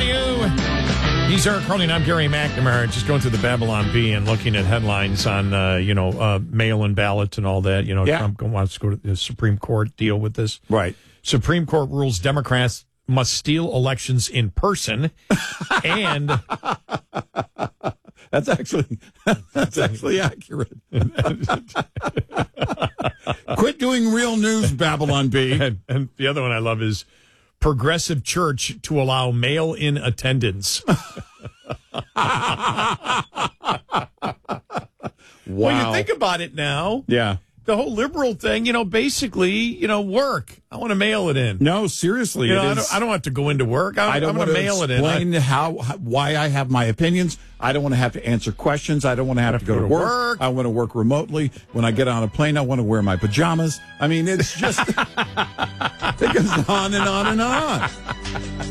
WFNU. He's Eric Carling. I'm Gary McNamara. Just going through the Babylon Bee and looking at headlines on, mail-in ballots and all that. Trump wants to go to the Supreme Court, deal with this. Right. Supreme Court rules Democrats must steal elections in person. And that's actually accurate. Quit doing real news, Babylon Bee. And the other one I love is progressive church to allow mail-in attendance. Wow. Well, you think about it now. Yeah. The whole liberal thing, basically, work. I want to mail it in. No, seriously. I don't have to go into work. I don't want to mail it in. Explain why I have my opinions. I don't want to have to answer questions. I don't want to have to go to work. I want to work remotely. When I get on a plane, I want to wear my pajamas. I mean, it's just, it goes on and on and on.